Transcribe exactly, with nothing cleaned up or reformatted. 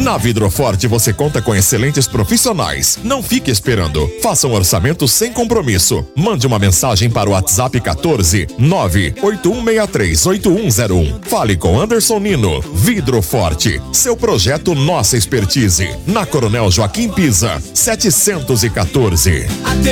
Na Vidroforte você conta com excelentes profissionais. Não fique esperando. Faça um orçamento sem compromisso. Mande uma mensagem para o WhatsApp quatorze nove oito um seis três oito um zero um. Fale com Anderson Nino. Vidroforte. Seu projeto, nossa expertise. Na Coronel Joaquim Pisa, setecentos e quatorze.